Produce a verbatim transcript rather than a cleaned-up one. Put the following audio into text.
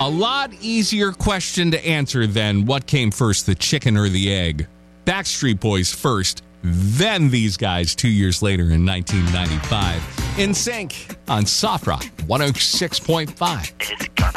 A lot easier question to answer than what came first, the chicken or the egg. Backstreet Boys first, then these guys two years later in nineteen ninety-five. In Sync on Soft Rock one oh six point five. It's gonna